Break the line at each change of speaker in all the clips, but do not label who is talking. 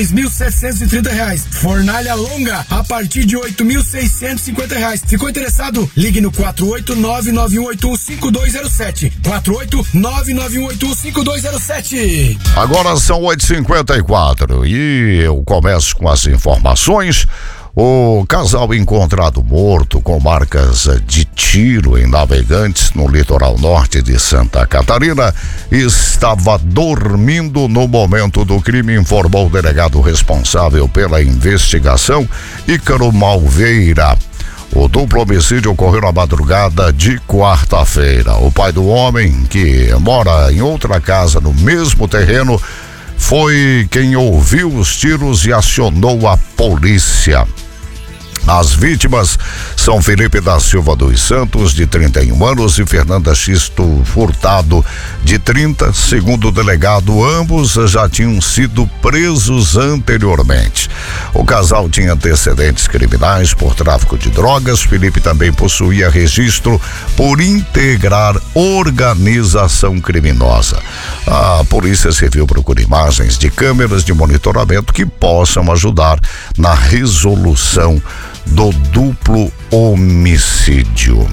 R$6.730. Fornalha longa a partir de R$8.650. Ficou interessado? Ligue no 48991815207. 48991815207.
Agora são 8h54 e eu começo com as informações. O casal encontrado morto com marcas de tiro em Navegantes, no litoral norte de Santa Catarina, estava dormindo no momento do crime, informou o delegado responsável pela investigação, Ícaro Malveira. O duplo homicídio ocorreu na madrugada de quarta-feira. O pai do homem, que mora em outra casa no mesmo terreno, foi quem ouviu os tiros e acionou a polícia. As vítimas são Felipe da Silva dos Santos, de 31 anos, e Fernanda Xisto Furtado, de 30. Segundo o delegado, ambos já tinham sido presos anteriormente. O casal tinha antecedentes criminais por tráfico de drogas. Felipe também possuía registro por integrar organização criminosa. A Polícia Civil procura imagens de câmeras de monitoramento que possam ajudar na resolução do duplo homicídio.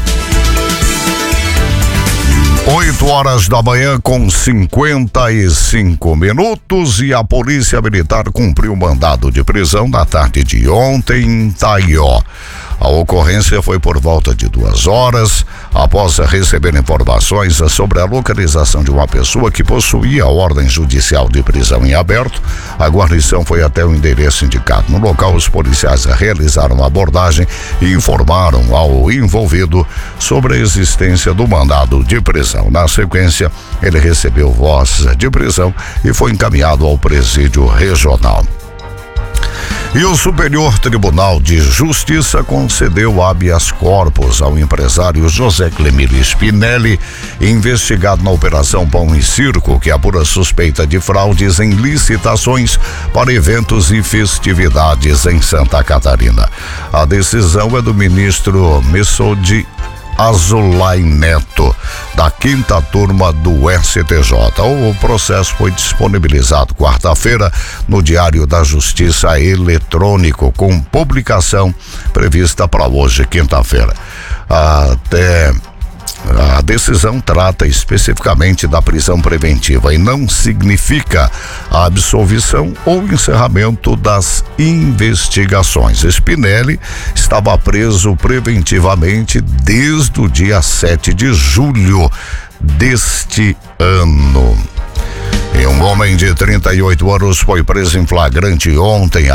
8h da manhã com 55 minutos e a Polícia Militar cumpriu mandado de prisão na tarde de ontem em Taió. A ocorrência foi por volta de 2 horas, após receber informações sobre a localização de uma pessoa que possuía ordem judicial de prisão em aberto. A guarnição foi até o endereço indicado. No local, os policiais realizaram a abordagem e informaram ao envolvido sobre a existência do mandado de prisão. Na sequência, ele recebeu voz de prisão e foi encaminhado ao presídio regional. E o Superior Tribunal de Justiça concedeu habeas corpus ao empresário José Clemílio Spinelli, investigado na Operação Pão e Circo, que apura suspeita de fraudes em licitações para eventos e festividades em Santa Catarina. A decisão é do ministro Messodi Azulay Neto, da 5ª turma do STJ. O processo foi disponibilizado quarta-feira no Diário da Justiça eletrônico, com publicação prevista para hoje, quinta-feira. A decisão trata especificamente da prisão preventiva e não significa a absolvição ou encerramento das investigações. Spinelli estava preso preventivamente desde o dia 7 de julho deste ano. E um homem de 38 anos foi preso em flagrante ontem